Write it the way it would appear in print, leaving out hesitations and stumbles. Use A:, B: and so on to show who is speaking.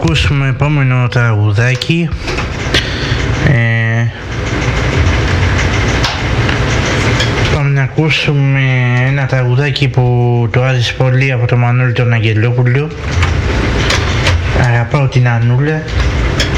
A: ακούσουμε επόμενο τραγουδάκι. Πάμε να ακούσουμε ένα τραγουδάκι που το άρεσε πολύ από τον Μανώλη τον Αγγελόπουλο. Αγαπάω την Ανούλα.